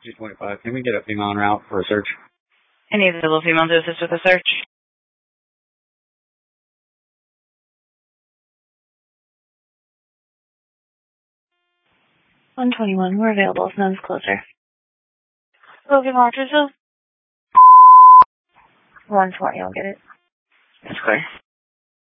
225. Can we get a female en route for a search? I need a little female to assist with the search. 121, we're available. Sounds closer. Little female, Rochester. 120, I'll get it. That's clear.